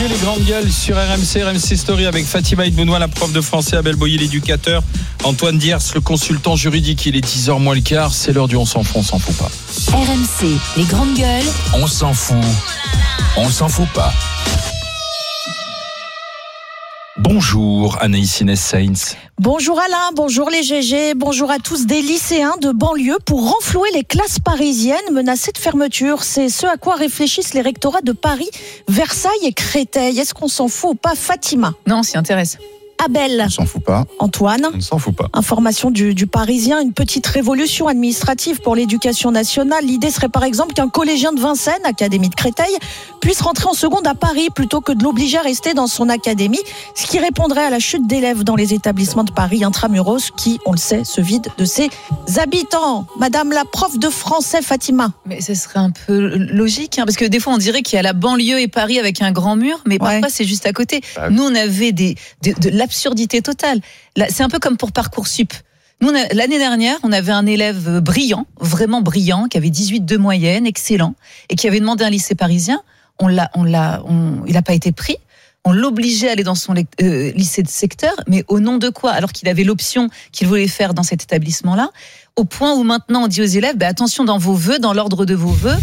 les grandes gueules sur RMC Story avec Fatima Ibnouna, la prof de français, Abel Boyer, l'éducateur, Antoine Diers, le consultant juridique. Il est 10h moins le quart, c'est l'heure du on s'en fout pas. RMC, les grandes gueules. On s'en fout pas. Bonjour Anaïs Inès Sainz. Bonjour Alain, bonjour les GG, bonjour à tous. Des lycéens de banlieue pour renflouer les classes parisiennes menacées de fermeture. C'est ce à quoi réfléchissent les rectorats de Paris, Versailles et Créteil. Est-ce qu'on s'en fout ou pas, Fatima? Non, on s'y intéresse. Abel. On s'en fout pas. Antoine. On ne s'en fout pas. Information du Parisien, une petite révolution administrative pour l'éducation nationale. L'idée serait par exemple qu'un collégien de Vincennes, académie de Créteil, puisse rentrer en seconde à Paris plutôt que de l'obliger à rester dans son académie, ce qui répondrait à la chute d'élèves dans les établissements de Paris intramuros qui, on le sait, se vident de ses habitants. Madame la prof de français, Fatima. Mais ce serait un peu logique, parce que des fois on dirait qu'il y a la banlieue et Paris avec un grand mur, mais parfois c'est juste à côté. Nous on avait de l'absurdité totale. Là, c'est un peu comme pour Parcoursup. Nous, l'année dernière, on avait un élève brillant, vraiment brillant, qui avait 18 de moyenne, excellent, et qui avait demandé un lycée parisien. Il n'a pas été pris. On l'obligeait à aller dans son lycée de secteur, mais au nom de quoi? Alors qu'il avait l'option qu'il voulait faire dans cet établissement-là, au point où maintenant on dit aux élèves, attention dans vos vœux, dans l'ordre de vos vœux,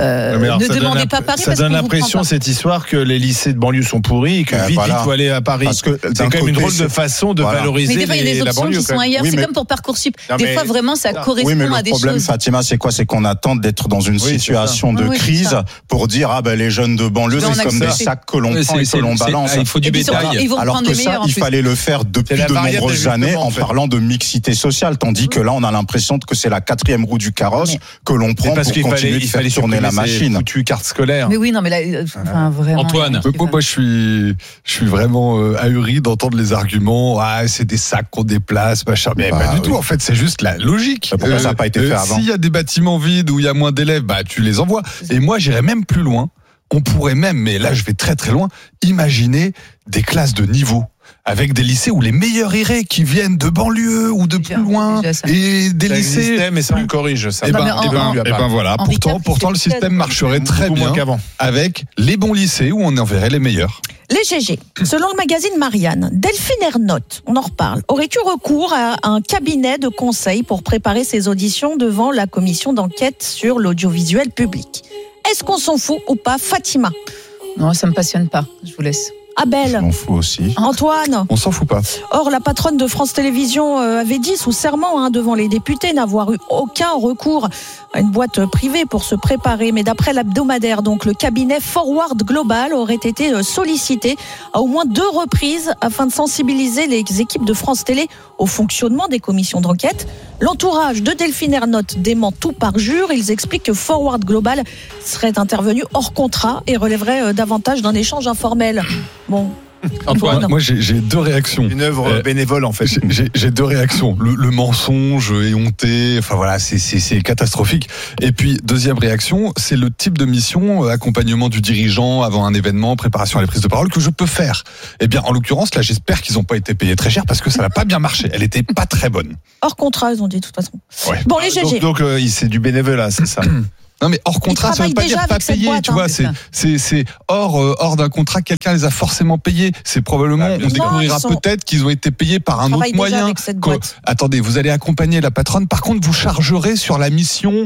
ne demandez pas Paris. Ça donne l'impression, cette histoire, que les lycées de banlieue sont pourris et que vite, il faut aller à Paris. Parce que c'est quand même une drôle de façon de valoriser la banlieue. Mais des fois, il y a des options qui sont ailleurs. C'est comme pour Parcoursup. Des fois, vraiment, ça correspond à des choses. Oui, mais le problème, Fatima, c'est quoi? C'est qu'on attend d'être dans une situation de crise pour dire, les jeunes de banlieue, c'est comme des sacs que l'on prend et que l'on balance. Il faut du bétail. Alors que ça, il fallait le faire depuis de nombreuses années en parlant de mixité sociale. Tandis que là, on a l'impression que c'est la quatrième roue du carrosse que l'on prend pour continuer de faire tourner la machine. Carte scolaire. Mais oui, non, mais là, vraiment. Antoine. Moi, je suis vraiment ahuri d'entendre les arguments. C'est des sacs qu'on déplace, machin. Mais pas du tout. En fait, c'est juste la logique. Pourquoi ça n'a pas été fait avant? S'il y a des bâtiments vides où il y a moins d'élèves, tu les envoies. Et moi, j'irais même plus loin. On pourrait même, mais là, je vais très très loin, imaginer des classes de niveau. Avec des lycées où les meilleurs iraient, qui viennent de banlieue ou de plus loin, et des lycées. Mais ça on corrige ça. Et voilà. Pourtant, le système marcherait très bien avec les bons lycées où on enverrait les meilleurs. Les GG. Selon le magazine Marianne, Delphine Ernotte, on en reparle, aurait eu recours à un cabinet de conseil pour préparer ses auditions devant la commission d'enquête sur l'audiovisuel public. Est-ce qu'on s'en fout ou pas, Fatima? Non, ça me passionne pas. Je vous laisse. Abel. On s'en fout aussi. Antoine. On s'en fout pas. Or, la patronne de France Télévisions avait dit sous serment devant les députés n'avoir eu aucun recours à une boîte privée pour se préparer. Mais d'après l'hebdomadaire, donc, le cabinet Forward Global aurait été sollicité à au moins 2 reprises afin de sensibiliser les équipes de France Télé au fonctionnement des commissions d'enquête. L'entourage de Delphine Ernotte dément tout parjure. Ils expliquent que Forward Global serait intervenu hors contrat et relèverait davantage d'un échange informel. Bon. Antoine. Moi, j'ai 2 réactions. Une œuvre bénévole, en fait. J'ai 2 réactions. Le mensonge éhonté, c'est catastrophique. Et puis, deuxième réaction, c'est le type de mission, accompagnement du dirigeant avant un événement, préparation à la prise de parole, que je peux faire. Eh bien, en l'occurrence, là, j'espère qu'ils n'ont pas été payés très cher parce que ça n'a pas bien marché. Elle était pas très bonne. Hors contrat, ils ont dit, de toute façon. Ouais. Bon, les GG. Donc c'est du bénévolat, c'est ça. Non mais hors contrat, ça veut pas dire pas payé, tu vois, c'est hors d'un contrat, quelqu'un les a forcément payés. C'est probablement, on découvrira peut-être qu'ils ont été payés par un autre moyen. Attendez, vous allez accompagner la patronne, par contre vous chargerez sur la mission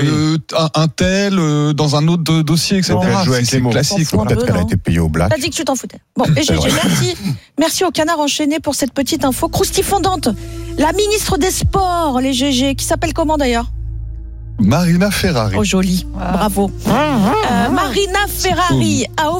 un tel dans un autre dossier, etc. C'est classique. Peut-être qu'elle a été payée au black. T'as dit que tu t'en foutais. Bon, et GG, merci au Canard enchaîné pour cette petite info croustifondante. La ministre des Sports, les GG, qui s'appelle comment d'ailleurs? Marina Ferrari. Oh joli, bravo. Marina Ferrari a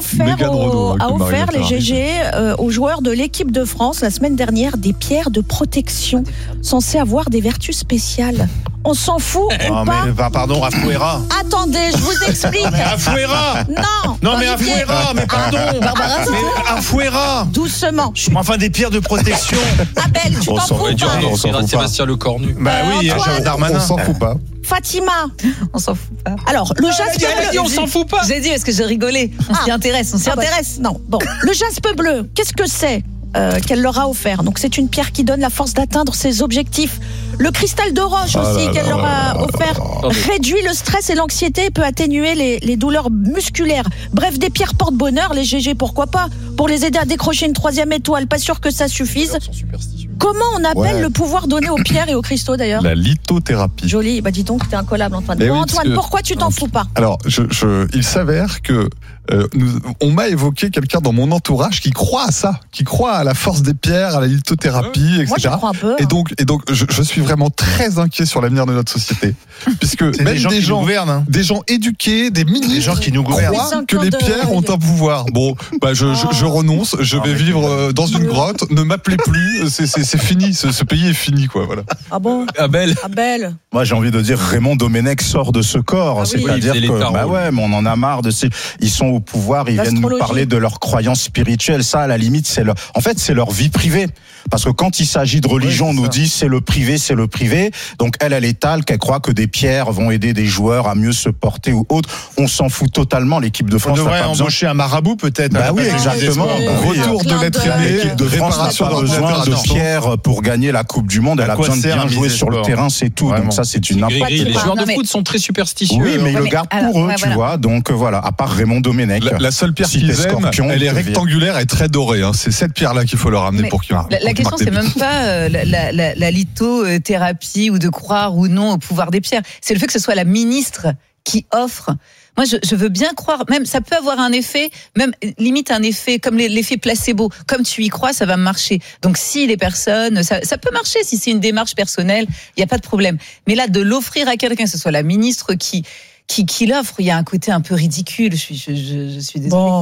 offert les GG aux joueurs de l'équipe de France la semaine dernière des pierres de protection censées avoir des vertus spéciales. On s'en fout ou pas? Pardon, Afouera. Attendez, je vous explique. Afouera. Non, mais Afouera, mais pardon. Afouera. Doucement. Enfin, des pierres de protection. Abel, tu t'en fous pas? Sébastien Lecornu. Oui, Darmanin. On s'en fout pas. Fatima. On s'en fout pas. Alors, le jaspe bleu. On s'en fout pas. J'ai dit parce que j'ai rigolé. On s'y intéresse. Non, bon. Le jaspe bleu, qu'est-ce que c'est? qu'elle leur a offert. Donc c'est une pierre qui donne la force d'atteindre ses objectifs. Le cristal de roche aussi qu'elle leur a offert réduit le stress et l'anxiété et peut atténuer les douleurs musculaires. Bref, des pierres porte-bonheur, les GG pourquoi pas, pour les aider à décrocher une 3e étoile. Pas sûr que ça suffise. Comment on appelle le pouvoir donné aux pierres et aux cristaux d'ailleurs ? La lithothérapie. Joli, dis donc t'es incollable Antoine. Bon Antoine, pourquoi tu t'en fous pas ? Alors, il s'avère que on m'a évoqué quelqu'un dans mon entourage qui croit à ça, qui croit à la force des pierres, à la lithothérapie, etc. Moi, je crois un peu. Et donc, je suis vraiment très inquiet sur l'avenir de notre société, puisque même des gens éduqués, des ministres qui nous gouvernent, croient que les pierres ont un pouvoir. Bon, je renonce, je vais vivre dans une grotte. Ne m'appelez plus, c'est fini, ce pays est fini, quoi. Voilà. Ah bon ? Abel. Moi, j'ai envie de dire Raymond Domenech sort de ce corps. C'est-à-dire que, mais on en a marre de ces. Ils sont au pouvoir, ils viennent nous parler de leurs croyances spirituelles. Ça, à la limite, c'est leur vie privée. Parce que quand il s'agit de religion, on nous dit c'est le privé. Donc elle étale qu'elle croit que des pierres vont aider des joueurs à mieux se porter ou autre. On s'en fout totalement. L'équipe de France. On devrait embaucher un marabout peut-être. Oui, exactement. Retour de l'être aimé. L'équipe de France n'a pas besoin de pierres pour gagner la Coupe du Monde. Elle a besoin de bien jouer sur le terrain, c'est tout. Donc ça, c'est une impact. Les joueurs de foot sont très superstitieux. Oui, mais ils le gardent pour eux, tu vois. Donc voilà, à part Raymond Domenech. La seule pierre qu'ils aiment, elle est rectangulaire et très dorée. C'est cette pierre-là qu'il faut leur amener pour qu'ils marquent. La question, c'est même pas la lithothérapie ou de croire ou non au pouvoir des pierres. C'est le fait que ce soit la ministre qui offre. Moi, je veux bien croire, même ça peut avoir un effet, même limite un effet comme l'effet placebo. Comme tu y crois, ça va marcher. Donc si les personnes, ça peut marcher si c'est une démarche personnelle, il y a pas de problème. Mais là, de l'offrir à quelqu'un, que ce soit la ministre qui l'offre, il y a un côté un peu ridicule. Je suis désolée. Bon.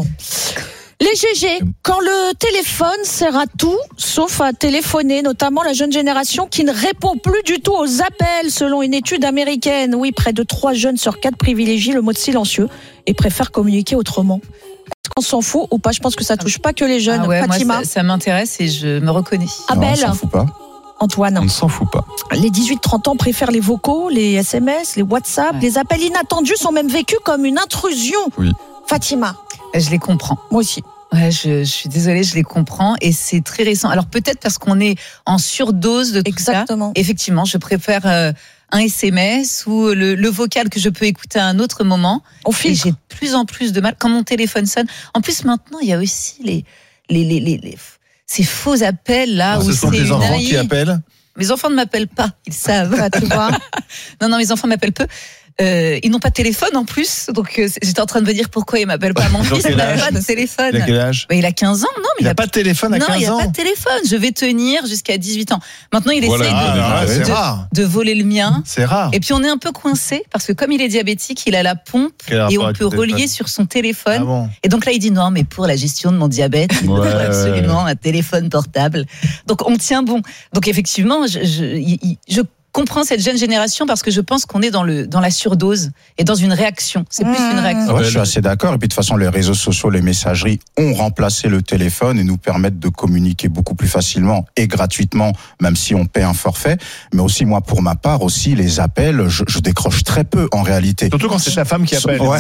Les GG, quand le téléphone sert à tout, sauf à téléphoner, notamment la jeune génération qui ne répond plus du tout aux appels, selon une étude américaine. Oui, près de 3 jeunes sur 4 privilégient le mode silencieux et préfèrent communiquer autrement. Est-ce qu'on s'en fout ou pas ? Je pense que ça touche pas que les jeunes. Fatima. Moi, ça m'intéresse et je me reconnais. Abel, on s'en fout pas. Antoine. On ne s'en fout pas. Les 18-30 ans préfèrent les vocaux, les SMS, les WhatsApp, les appels inattendus sont même vécus comme une intrusion. Oui. Fatima. Je les comprends. Moi aussi. Ouais, je suis désolée, je les comprends et c'est très récent. Alors peut-être parce qu'on est en surdose de tout Exactement. ça. Effectivement, je préfère un SMS ou le vocal que je peux écouter à un autre moment. Et j'ai de plus en plus de mal quand mon téléphone sonne. En plus, maintenant, il y a aussi ces faux appels là. Ce sont tes enfants qui appellent ? Mes enfants ne m'appellent pas, ils savent. Tu vois. Non, mes enfants m'appellent peu. Ils n'ont pas de téléphone en plus, donc j'étais en train de me dire pourquoi ils m'appellent pas. Mon fils n'a pas de téléphone. Il a quel âge ? Il a 15 ans, non, mais il a pas de téléphone à 15 ans. Non, il a pas de téléphone. Je vais tenir jusqu'à 18 ans. Maintenant, il essaye de voler le mien. C'est rare. Et puis on est un peu coincé parce que comme il est diabétique, il a la pompe et on peut relier sur son téléphone. Ah bon. Et donc là, il dit non, mais pour la gestion de mon diabète, il me faut absolument un téléphone portable. Donc on tient bon. Donc effectivement, je comprends cette jeune génération parce que je pense qu'on est dans la surdose et dans une réaction. C'est plus une réaction. Ouais, je suis assez d'accord. Et puis de toute façon, les réseaux sociaux, les messageries ont remplacé le téléphone et nous permettent de communiquer beaucoup plus facilement et gratuitement, même si on paie un forfait. Mais aussi, moi, pour ma part, aussi, les appels, je décroche très peu en réalité. Surtout quand c'est ta femme qui appelle. Ouais.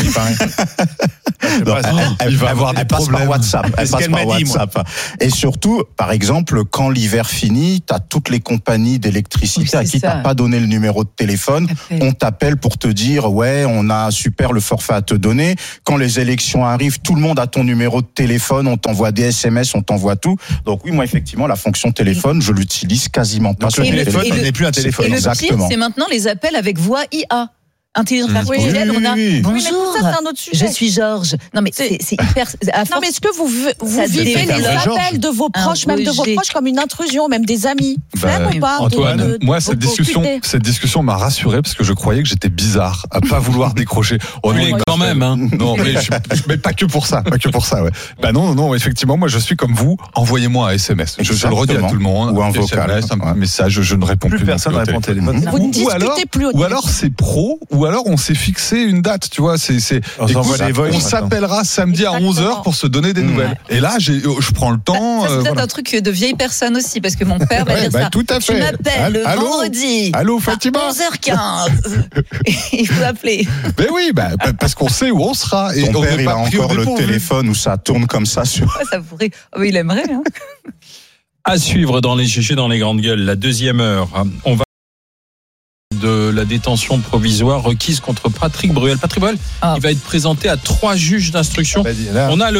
Elle va avoir des passe problèmes. par WhatsApp. Elle passe par WhatsApp. Et surtout, par exemple, quand l'hiver finit, t'as toutes les compagnies d'électricité à qui t'as pas donné le numéro de téléphone. On t'appelle pour te dire ouais, on a super le forfait à te donner. Quand les élections arrivent, tout le monde a ton numéro de téléphone. On t'envoie des SMS, on t'envoie tout. Donc oui, moi effectivement, la fonction téléphone, je l'utilise quasiment pas. Donc le téléphone n'est plus un téléphone. Et le pire, c'est maintenant les appels avec voix IA. Intelligence artificielle, on a bonjour, ça, c'est un autre sujet. Je suis Georges. Non mais c'est hyper. Non mais est-ce que vous vivez les appels de vos proches, même de vos proches, comme une intrusion, même des amis, flemme ou pas? Antoine, moi cette discussion m'a rassuré parce que je croyais que j'étais bizarre à pas vouloir décrocher. Mais quand même, hein. Non mais pas que pour ça, ouais. Bah non, effectivement, moi je suis comme vous. Envoyez-moi un SMS. Je le redis à tout le monde. Ou un vocal, un message. Je ne réponds plus. Personne ne répond au téléphone. Vous ne discutez plus au téléphone. Ou alors c'est pro. Ou alors on s'est fixé une date, tu vois. On s'appellera samedi à 11h pour se donner des nouvelles. Et là, je prends le temps. Ça, c'est peut-être un truc de vieille personne aussi, parce que mon père va dire ça. Tout à fait. Tu m'appelles le vendredi. Allô, Fatima. À 11h15. Il faut appeler. Mais oui, parce qu'on sait où on sera. Et ton père, il a encore le téléphone où ça tourne comme ça sur. Ça pourrait. Oh, il aimerait. Hein. À suivre dans les GG, dans les grandes gueules, la deuxième heure. On va de la détention provisoire requise contre Patrick Bruel. Patrick Bruel, il va être présenté à 3 juges d'instruction. On a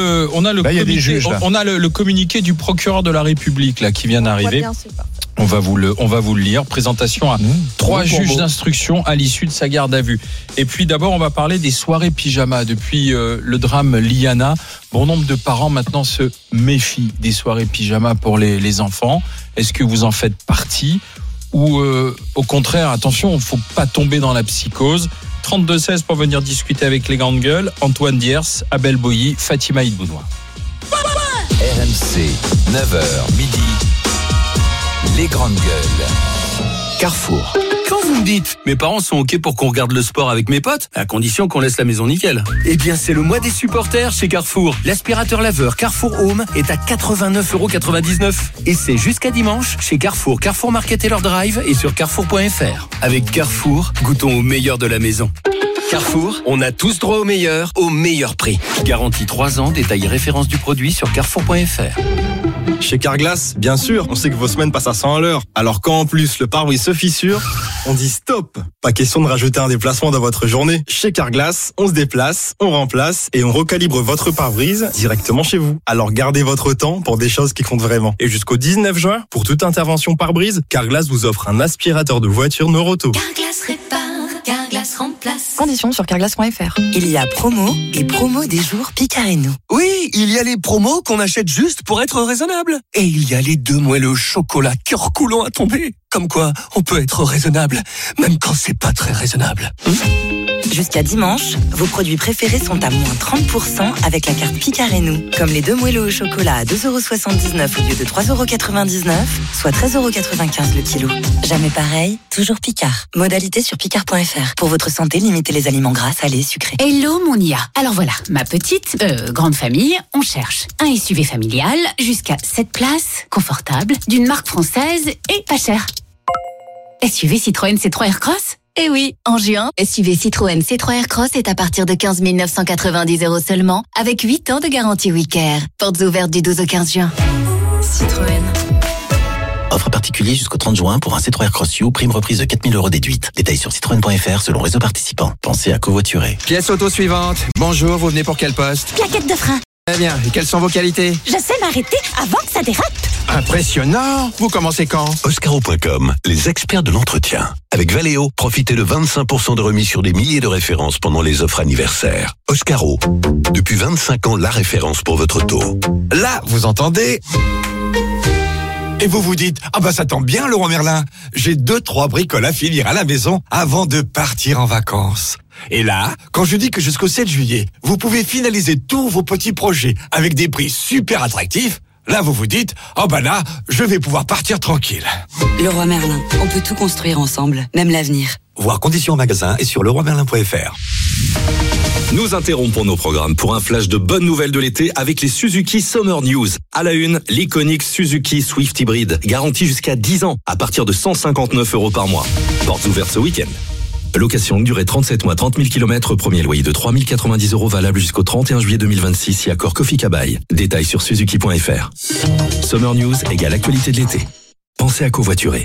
le communiqué du procureur de la République là qui vient d'arriver. On va vous le lire. Présentation à 3 juges d'instruction à l'issue de sa garde à vue. Et puis d'abord, on va parler des soirées pyjama. Depuis le drame Liana, bon nombre de parents maintenant se méfient des soirées pyjama pour les enfants. Est-ce que vous en faites partie? Ou au contraire, attention, il ne faut pas tomber dans la psychose. 32-16 pour venir discuter avec les grandes gueules. Antoine Diers, Abel Boilly, Fatima Idbounois. RMC, 9h, midi. Les grandes gueules. Carrefour. Quand vous me dites, mes parents sont OK pour qu'on regarde le sport avec mes potes, à condition qu'on laisse la maison nickel. Eh bien, c'est le mois des supporters chez Carrefour. L'aspirateur laveur Carrefour Home est à 89,99 €. Et c'est jusqu'à dimanche chez Carrefour, Carrefour Market et leur drive et sur carrefour.fr. Avec Carrefour, goûtons au meilleur de la maison. Carrefour, on a tous droit au meilleur prix. Garantie 3 ans, détail et référence du produit sur carrefour.fr. Chez Carglass, bien sûr, on sait que vos semaines passent à 100 à l'heure. Alors quand en plus le pare-brise se fissure, on dit stop. Pas question de rajouter un déplacement dans votre journée. Chez Carglass, on se déplace, on remplace et on recalibre votre pare-brise directement chez vous. Alors gardez votre temps pour des choses qui comptent vraiment. Et jusqu'au 19 juin, pour toute intervention pare-brise, Carglass vous offre un aspirateur de voiture Noroto. Carglass répare, Carglass remplace. Conditions sur carglass.fr. Il y a promo et promo des jours Picard et nous. Oui, il y a les promos qu'on achète juste pour être raisonnable. Et il y a les 2 moelleux au chocolat cœur coulant à tomber. Comme quoi, on peut être raisonnable, même quand c'est pas très raisonnable. Jusqu'à dimanche, vos produits préférés sont à moins 30% avec la carte Picard et nous. Comme les 2 moelleux au chocolat à 2,79 € au lieu de 3,99 €, soit 13,95 € le kilo. Jamais pareil, toujours Picard. Modalité sur picard.fr. Pour votre santé, limitez les aliments gras, salés, sucrés. Hello mon IA. Alors voilà, ma petite, grande famille, on cherche un SUV familial jusqu'à 7 places, confortable, d'une marque française et pas cher. SUV Citroën C3 Aircross ? Eh oui, en juin, SUV Citroën C3 Aircross est à partir de 15 990 € seulement, avec 8 ans de garantie WeCare. Portes ouvertes du 12 au 15 juin. Citroën. Offre particulier jusqu'au 30 juin pour un C3 Aircross U, prime reprise de 4 000 € déduite. Détails sur citroën.fr selon réseau participant. Pensez à covoiturer. Pièce auto suivante. Bonjour, vous venez pour quel poste? Plaquette de frein. Très bien, et quelles sont vos qualités? Je sais m'arrêter avant que ça dérape. Impressionnant. Vous commencez quand? Oscaro.com, les experts de l'entretien. Avec Valeo, profitez de 25% de remise sur des milliers de références pendant les offres anniversaires. Oscaro, depuis 25 ans, la référence pour votre auto. Là, vous entendez? Et vous vous dites, ah bah ça tombe bien Laurent Merlin, j'ai 2-3 bricoles à finir à la maison avant de partir en vacances. Et là, quand je dis que jusqu'au 7 juillet, vous pouvez finaliser tous vos petits projets avec des prix super attractifs, là vous vous dites, oh bah là, je vais pouvoir partir tranquille. Leroy Merlin, on peut tout construire ensemble, même l'avenir. Voir conditions en magasin et sur leroymerlin.fr. Nous interrompons nos programmes pour un flash de bonnes nouvelles de l'été avec les Suzuki Summer News. À la une, l'iconique Suzuki Swift Hybrid, garantie jusqu'à 10 ans à partir de 159 € par mois. Portes ouvertes ce week-end. Location durée 37 mois, 30 000 km, premier loyer de 3 090 € valable jusqu'au 31 juillet 2026 si accord Kofi Kabaï. Détails sur suzuki.fr. Summer News égale actualité de l'été. Pensez à covoiturer.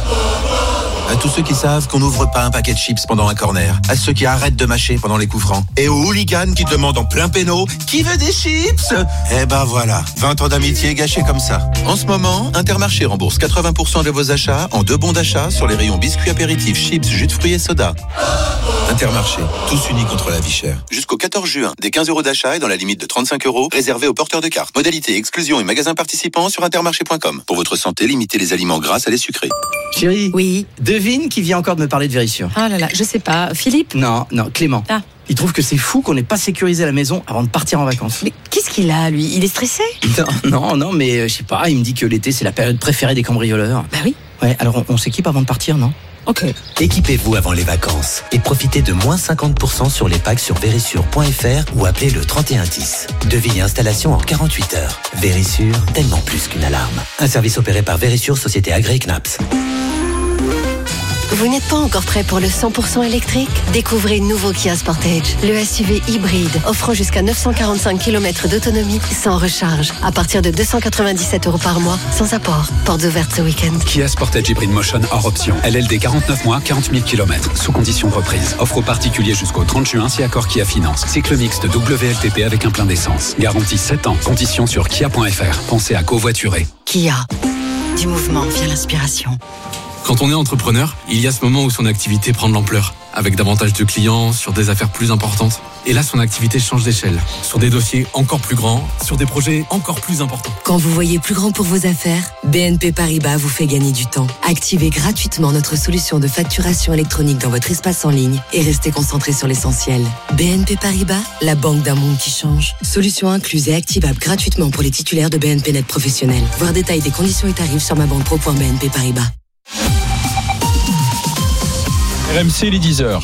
À tous ceux qui savent qu'on n'ouvre pas un paquet de chips pendant un corner, à ceux qui arrêtent de mâcher pendant les coups francs, et aux hooligans qui demandent en plein péno « Qui veut des chips ?» Eh ben voilà, 20 ans d'amitié gâchés comme ça. En ce moment, Intermarché rembourse 80% de vos achats en 2 bons d'achat sur les rayons biscuits apéritifs, chips, jus de fruits et soda. Intermarché, tous unis contre la vie chère. Jusqu'au 14 juin, des 15 € d'achat et dans la limite de 35 € réservés aux porteurs de cartes. Modalité, exclusion et magasins participants sur intermarché.com. Pour votre santé, limitez les aliments gras, salés, sucrés. Chérie. Oui. Devine qui vient encore de me parler de Vérissure. Ah là là, je sais pas. Philippe? Non, Clément. Ah. Il trouve que c'est fou qu'on n'ait pas sécurisé la maison avant de partir en vacances. Mais qu'est-ce qu'il a, lui? Il est stressé? Non, mais je sais pas, il me dit que l'été c'est la période préférée des cambrioleurs. Bah oui. Ouais, alors on s'équipe avant de partir, non? Ok. Équipez-vous avant les vacances et profitez de moins 50% sur les packs sur Verisure.fr ou appelez le 3110. Devis et installation en 48 heures. Verisure, tellement plus qu'une alarme. Un service opéré par Verisure, société agréée CNAPS. Vous n'êtes pas encore prêt pour le 100% électrique ? Découvrez le nouveau Kia Sportage, le SUV hybride, offrant jusqu'à 945 km d'autonomie sans recharge, à partir de 297 € par mois, sans apport. Portes ouvertes ce week-end. Kia Sportage Hybrid Motion hors option. LLD 49 mois, 40 000 km, sous conditions reprises. Offre aux particuliers jusqu'au 30 juin si accord Kia Finance. Cycle mixte WLTP avec un plein d'essence. Garantie 7 ans. Conditions sur kia.fr. Pensez à covoiturer. Kia. Du mouvement vient l'inspiration. Quand on est entrepreneur, il y a ce moment où son activité prend de l'ampleur, avec davantage de clients, sur des affaires plus importantes. Et là, son activité change d'échelle, sur des dossiers encore plus grands, sur des projets encore plus importants. Quand vous voyez plus grand pour vos affaires, BNP Paribas vous fait gagner du temps. Activez gratuitement notre solution de facturation électronique dans votre espace en ligne et restez concentré sur l'essentiel. BNP Paribas, la banque d'un monde qui change. Solution incluse et activable gratuitement pour les titulaires de BNP Net professionnels. Voir détail des conditions et tarifs sur mabanquepro.bnp Paribas. RMC, les 10h.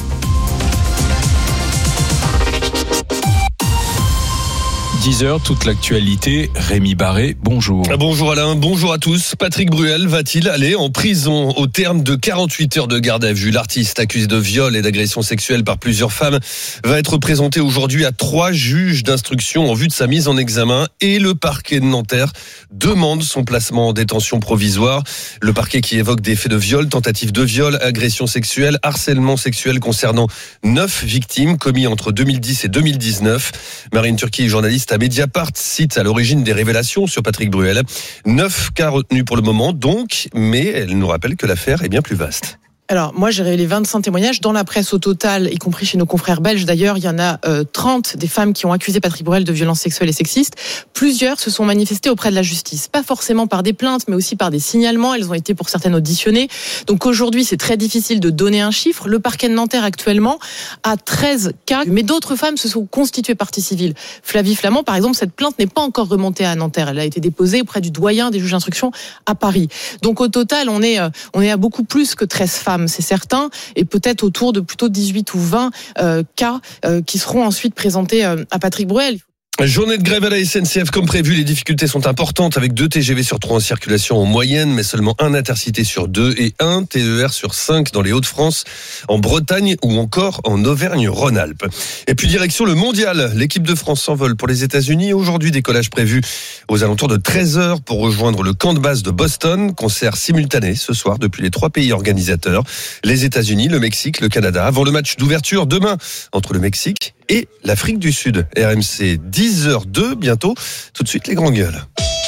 10h, toute l'actualité. Rémi Barré, bonjour. Bonjour Alain, bonjour à tous. Patrick Bruel va-t-il aller en prison au terme de 48 heures de garde à vue ? L'artiste accusé de viol et d'agression sexuelle par plusieurs femmes va être présenté aujourd'hui à 3 juges d'instruction en vue de sa mise en examen et le parquet de Nanterre demande son placement en détention provisoire. Le parquet qui évoque des faits de viol, tentative de viol, agression sexuelle, harcèlement sexuel concernant 9 victimes commis entre 2010 et 2019. Marine Turki, journaliste à Mediapart, cite à l'origine des révélations sur Patrick Bruel. 9 cas retenus pour le moment donc, mais elle nous rappelle que l'affaire est bien plus vaste. Alors, moi, j'ai révélé 25 témoignages dans la presse au total, y compris chez nos confrères belges. D'ailleurs, il y en a 30 des femmes qui ont accusé Patrick Bruel de violences sexuelles et sexistes. Plusieurs se sont manifestées auprès de la justice. Pas forcément par des plaintes, mais aussi par des signalements. Elles ont été pour certaines auditionnées. Donc aujourd'hui, c'est très difficile de donner un chiffre. Le parquet de Nanterre, actuellement, a 13 cas. Mais d'autres femmes se sont constituées partie civile. Flavie Flamand, par exemple, cette plainte n'est pas encore remontée à Nanterre. Elle a été déposée auprès du doyen des juges d'instruction à Paris. Donc au total, on est à beaucoup plus que 13 femmes. C'est certain, et peut-être autour de plutôt 18 ou 20 cas qui seront ensuite présentés à Patrick Bruel. Journée de grève à la SNCF comme prévu, les difficultés sont importantes avec 2 TGV sur 3 en circulation en moyenne, mais seulement 1 intercité sur 2 et 1 TER sur 5 dans les Hauts-de-France, en Bretagne ou encore en Auvergne-Rhône-Alpes. Et puis direction le mondial, l'équipe de France s'envole pour les États-Unis. Aujourd'hui, décollage prévu aux alentours de 13h pour rejoindre le camp de base de Boston. Concert simultané ce soir depuis les 3 pays organisateurs, les États-Unis, le Mexique, le Canada, avant le match d'ouverture demain entre le Mexique et l'Afrique du Sud. RMC 10h02 bientôt. Tout de suite les grandes gueules.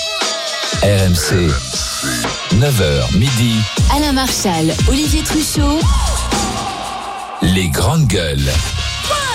RMC 9h midi. Alain Marchal, Olivier Truchot. Les grandes gueules.